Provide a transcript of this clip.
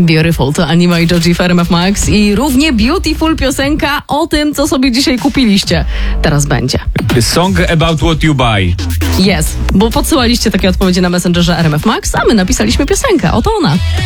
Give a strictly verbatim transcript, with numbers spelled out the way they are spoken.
Beautiful to Anima i Joji w R M F Max i równie beautiful piosenka o tym, co sobie dzisiaj kupiliście. Teraz będzie. Song about what you buy. Jest, bo podsyłaliście takie odpowiedzi na Messengerze R M F Max, a my napisaliśmy piosenkę. Oto ona.